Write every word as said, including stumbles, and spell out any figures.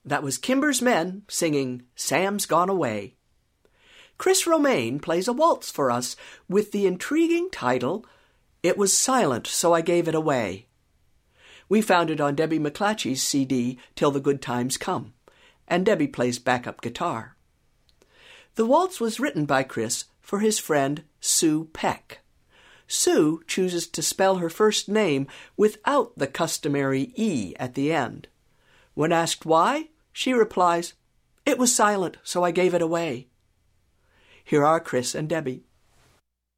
That was Kimber's Men singing Sam's Gone Away. Chris Romaine plays a waltz for us with the intriguing title, It Was Silent, So I Gave It Away. We found it on Debbie McClatchy's C D, Till the Good Times Come, and Debbie plays backup guitar. The waltz was written by Chris for his friend Sue Peck. Sue chooses to spell her first name without the customary E at the end. When asked why, she replies, "It was silent, so I gave it away." Here are Chris and Debbie.